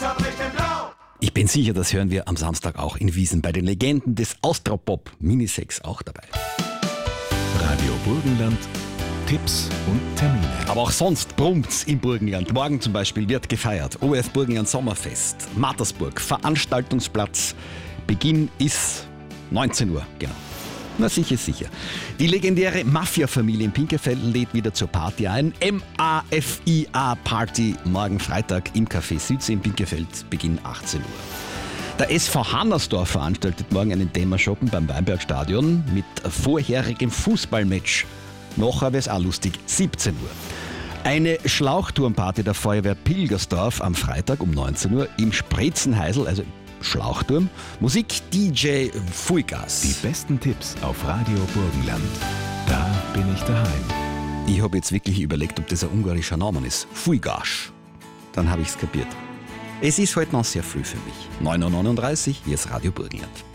Ich bin sicher, das hören wir am Samstag auch in Wiesen bei den Legenden des Austropop. Minisex auch dabei. Radio Burgenland, Tipps und Termine. Aber auch sonst brummt's im Burgenland. Morgen zum Beispiel wird gefeiert. ORF Burgenland Sommerfest, Mattersburg, Veranstaltungsplatz. Beginn ist 19 Uhr, genau. Na sicher, sicher. Die legendäre Mafia-Familie in Pinkefeld lädt wieder zur Party ein. MAFIA-Party morgen Freitag im Café Südsee in Pinkefeld, Beginn 18 Uhr. Der SV Hannersdorf veranstaltet morgen einen Dämmerschoppen beim Weinbergstadion mit vorherigem Fußballmatch. Nachher wäre es auch lustig, 17 Uhr. Eine Schlauchturmparty der Feuerwehr Pilgersdorf am Freitag um 19 Uhr im Spretzenheisel, also Schlauchturm. Musik DJ Fuigas. Die besten Tipps auf Radio Burgenland. Da bin ich daheim. Ich habe jetzt wirklich überlegt, ob das ein ungarischer Name ist. Fuigas. Dann habe ich es kapiert. Es ist heute noch sehr früh für mich. 9:39 Uhr, hier ist Radio Burgenland.